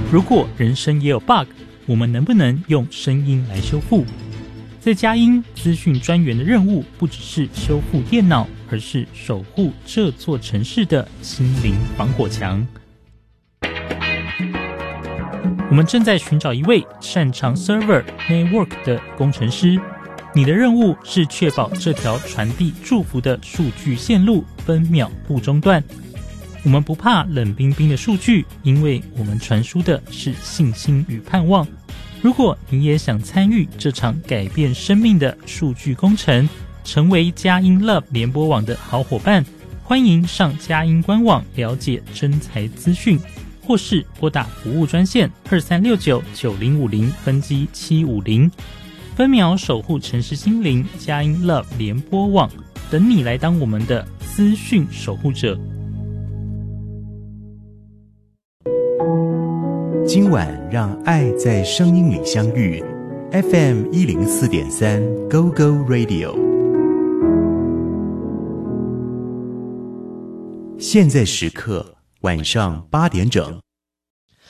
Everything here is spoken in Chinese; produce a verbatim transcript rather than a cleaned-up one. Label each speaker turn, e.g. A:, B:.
A: 如果人生也有 bug， 我们能不能用声音来修复？在佳音资讯专员的任务不只是修复电脑，而是守护这座城市的心灵防火墙。我们正在寻找一位擅长 server network 的工程师，你的任务是确保这条传递祝福的数据线路分秒不中断。我们不怕冷冰冰的数据，因为我们传输的是信心与盼望。如果你也想参与这场改变生命的数据工程，成为佳音 Love 联播网的好伙伴，欢迎上佳音官网了解征才资讯，或是拨打服务专线二三六九九零五零分机七五零，分秒守护城市心灵，佳音 Love 联播网，等你来当我们的资讯守护者。
B: 今晚让爱在声音里相遇 ，F M 一零四点三 Go Go Radio。现在时刻晚上八点整。